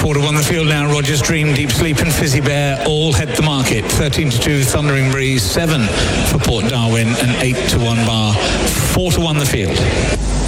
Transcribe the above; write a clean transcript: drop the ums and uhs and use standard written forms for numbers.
4 to 1 the field now. Roger's Dream, Deep Sleep and Fizzy Bear all head the market. 13 to 2 Thundering Breeze, 7 for Port Darwin and 8 to 1 Bar. 4 to 1 the field.